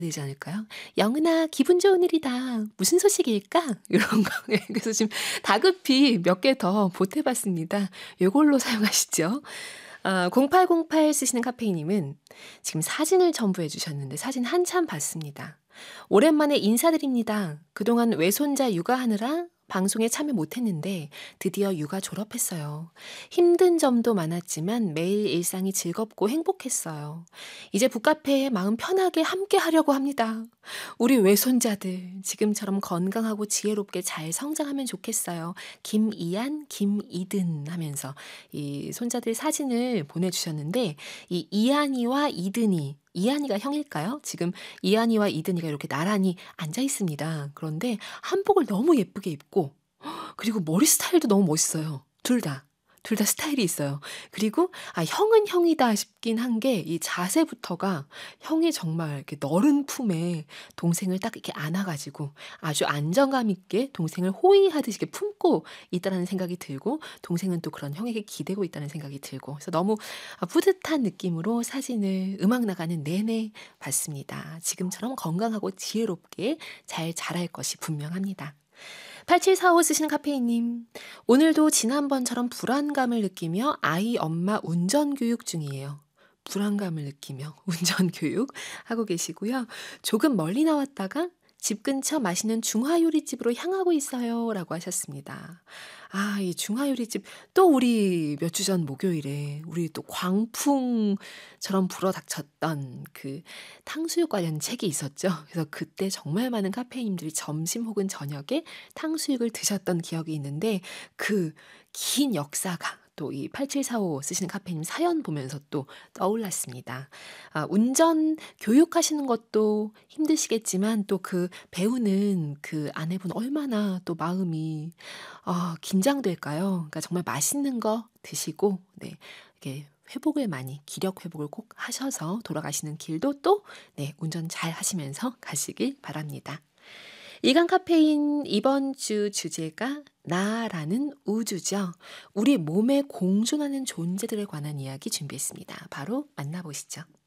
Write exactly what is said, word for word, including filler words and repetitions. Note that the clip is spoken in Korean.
되지 않을까요? "영은아 기분 좋은 일이다. 무슨 소식일까?" 요런 거. 예 그래서 지금 다급히 몇 개 더 보태 봤습니다. 요걸로 사용하시죠. 아 공팔공팔 쓰시는 카페인 님은 지금 사진을 첨부해 주셨는데 사진 한참 봤습니다. "오랜만에 인사드립니다. 그동안 외손자 육아하느라 방송에 참여 못 했는데 드디어 육아 졸업했어요. 힘든 점도 많았지만 매일 일상이 즐겁고 행복했어요. 이제 북카페에 마음 편하게 함께 하려고 합니다. 우리 외손자들 지금처럼 건강하고 지혜롭게 잘 성장하면 좋겠어요. 김이안, 김이든." 하면서 이 손자들 사진을 보내주셨는데 이 이안이와 이든이 이안이가 형일까요? 지금 이안이와 이든이가 이렇게 나란히 앉아 있습니다. 그런데 한복을 너무 예쁘게 입고 그리고 머리 스타일도 너무 멋있어요. 둘 다. 둘 다 스타일이 있어요. 그리고 '아 형은 형이다.' 싶긴 한 게 이 자세부터가 형이 정말 이렇게 너른 품에 동생을 딱 이렇게 안아 가지고 아주 안정감 있게 동생을 호위하듯이 이렇게 품고 있다라는 생각이 들고 동생은 또 그런 형에게 기대고 있다는 생각이 들고 그래서 너무 아 뿌듯한 느낌으로 사진을 음악 나가는 내내 봤습니다. 지금처럼 건강하고 지혜롭게 잘 자랄 것이 분명합니다. 팔칠사오 쓰시는 카페인 님. "오늘도 지난번처럼 불안감을 느끼며 아이 엄마 운전 교육 중이에요." 불안감을 느끼며 운전 교육 하고 계시고요. "조금 멀리 나왔다가 집 근처 맛있는 중화요리집으로 향하고 있어요."라고 하셨습니다. 아 이 중화요리집 또 우리 몇 주 전 목요일에 우리 또 광풍처럼 불어닥쳤던 그 탕수육 관련 책이 있었죠. 그래서 그때 정말 많은 카페인 님들이 점심 혹은 저녁에 탕수육을 드셨던 기억이 있는데 그 긴 역사가 또 이 팔칠사오 쓰시는 카페인 님 사연 보면서 또 떠올랐습니다. 아 운전 교육하시는 것도 힘드시겠지만 또 그 배우는 그 아내분 얼마나 또 마음이 아 긴장될까요? 그러니까 정말 맛있는 거 드시고 네 이렇게 회복을 많이 기력 회복을 꼭 하셔서 돌아가시는 길도 또 네 운전 잘하시면서 가시길 바랍니다. 일간 카페인 이번 주 주제가 나라는 우주죠. 우리 몸에 공존하는 존재들에 관한 이야기 준비했습니다. 바로 만나보시죠.